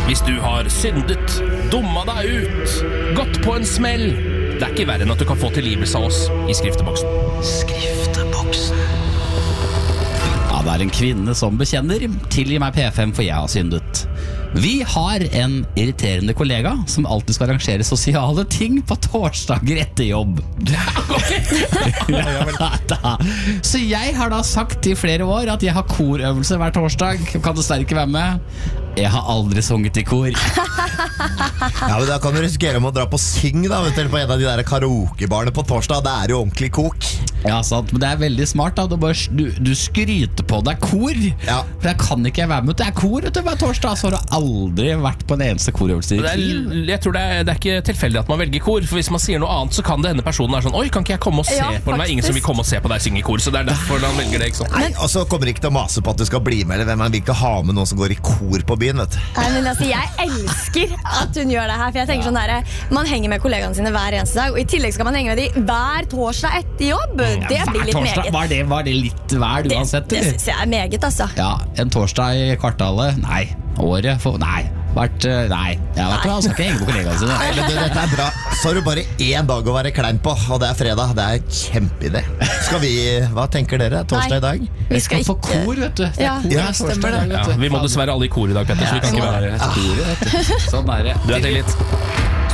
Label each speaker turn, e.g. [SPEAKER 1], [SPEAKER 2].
[SPEAKER 1] Hvis du har syndet, dumma deg ut, gått på en smell, det ikke verre enn at du kan få tilgivelse av oss i skrifteboksen.
[SPEAKER 2] Skrifteboksen.
[SPEAKER 3] Ja, det en kvinne som bekjenner. Tilgi meg P5, for jeg har syndet. Vi har en irriterende kollega som alltid skal arrangere sosiale ting på torsdager etter jobb. Så jeg har da sagt i flere år at jeg har korøvelse hver torsdag. Kan dessverre ikke være med. Jeg har aldri sunget i kor.
[SPEAKER 2] Ja, men da kan du risikere om å dra på syng da, vet du, på en av de der karaokebarene på torsdag. Det jo ordentlig kok.
[SPEAKER 3] Ja, sant, men det veldig smart da. Du skryter på deg kor.
[SPEAKER 2] Ja.
[SPEAKER 3] For jeg kan ikke være med. Det kor vet du, hver torsdag. Så har du aldri vært på en eneste korøvelse i ditt liv.
[SPEAKER 1] Jeg tror det ikke tilfeldig at man velger kor. For hvis man sier noe annet, så kan det hende personen sånn: oi, kan ikke jeg komme og se på den? Det ingen som vil komme og se på deg synge i kor. Så det derfor han velger det, ikke sant?
[SPEAKER 2] Nei, og så kommer ikke til å mase på at du skal bli med, eller hvem man vil ikke ha med noen som går i kor på byen, vet du.
[SPEAKER 4] Nei, men altså, jeg elsker at hun gjør det her. For jeg tenker sånn der, man henger med kollegaene sine hver eneste dag, og i tillegg skal man henge med de hver torsdag etter jobb. Det blir litt
[SPEAKER 3] torsdag,
[SPEAKER 4] meget.
[SPEAKER 3] var det litt hver uansett?
[SPEAKER 4] Det synes jeg meget, altså.
[SPEAKER 3] Ja, en torsdag i kvartalet. Nei, året nei. Nei, jeg vet hva, skal ikke henge på kollegaene sine.
[SPEAKER 2] Nei, men dette bra. Så har du bare én dag å være klein på, og det fredag. Det en kjempeidé. Skal vi, hva tenker dere? Torsdag i dag?
[SPEAKER 4] Vi skal
[SPEAKER 3] få kor, vet du.
[SPEAKER 4] Ja,
[SPEAKER 3] ja,
[SPEAKER 4] stemmer det.
[SPEAKER 1] Ja, vi må dessverre alle i kor i dag, Petter, så vi kan ikke være her.
[SPEAKER 3] Sånn det.
[SPEAKER 1] Du tilgitt.